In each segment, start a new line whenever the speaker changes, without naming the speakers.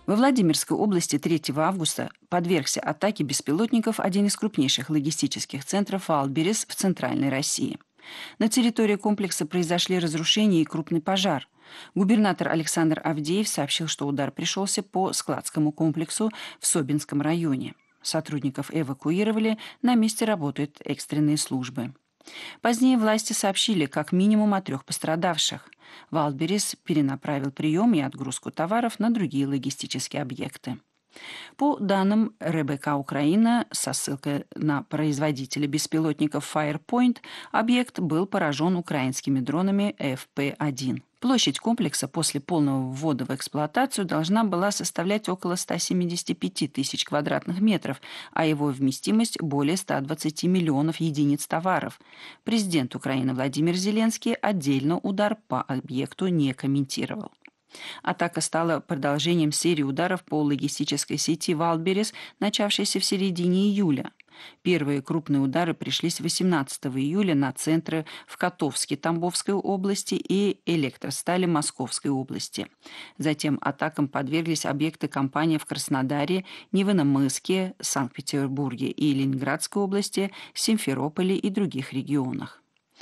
Во Владимирской области 3 августа подвергся атаке беспилотников один из крупнейших логистических центров Валберес в Центральной России. На территории комплекса произошли разрушения и крупный пожар. Губернатор Александр Авдеев сообщил, что удар пришелся по складскому комплексу в Собинском районе. Сотрудников эвакуировали, на месте работают экстренные службы. Позднее власти сообщили как минимум о 3 пострадавших. Валберес перенаправил прием и отгрузку товаров на другие логистические объекты. По данным РБК Украина, со ссылкой на производителя беспилотников Firepoint, объект был поражен украинскими дронами FP-1. Площадь комплекса после полного ввода в эксплуатацию должна была составлять около 175 тысяч квадратных метров, а его вместимость – более 120 миллионов единиц товаров. Президент Украины Владимир Зеленский отдельно удар по объекту не комментировал. Атака стала продолжением серии ударов по логистической сети Валберес, начавшейся в середине июля. Первые крупные удары пришлись 18 июля на центры в Котовске Тамбовской области и Электростали Московской области. Затем атакам подверглись объекты компании в Краснодаре, Невиномысске, Санкт-Петербурге и Ленинградской области, Симферополе и других регионах.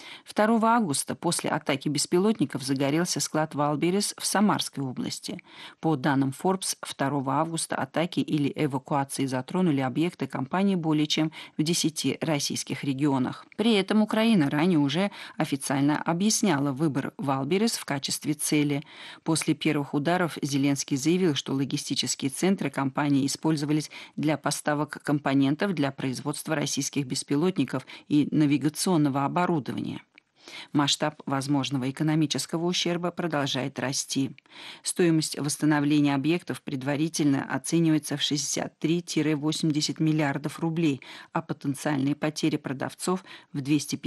2 августа после атаки беспилотников загорелся склад Валберес в Самарской области. По данным Forbes, 2 августа атаки или эвакуации затронули объекты компании более чем в 10 российских регионах. При этом Украина ранее уже официально объясняла выбор Валберес в качестве цели. После первых ударов Зеленский заявил, что логистические центры компании использовались для поставок компонентов для производства российских беспилотников и навигационного оборудования. Масштаб возможного экономического ущерба продолжает расти. Стоимость восстановления объектов предварительно оценивается в 63-80 миллиардов рублей, а потенциальные потери продавцов в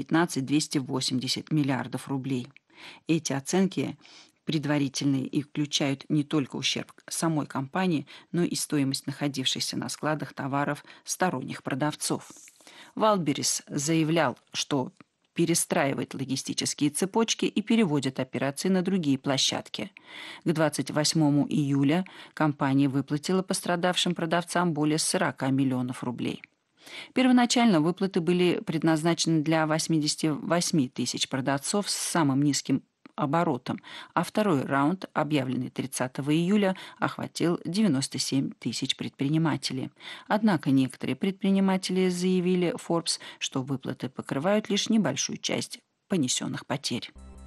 215-280 миллиардов рублей. Эти оценки предварительные и включают не только ущерб самой компании, но и стоимость находившихся на складах товаров сторонних продавцов. Валберес заявлял, что перестраивает логистические цепочки и переводит операции на другие площадки. К 28 июля компания выплатила пострадавшим продавцам более 40 миллионов рублей. Первоначально выплаты были предназначены для 88 тысяч продавцов с самым низким оборотом, а второй раунд, объявленный 30 июля, охватил 97 тысяч предпринимателей. Однако некоторые предприниматели заявили Forbes, что выплаты покрывают лишь небольшую часть понесенных потерь.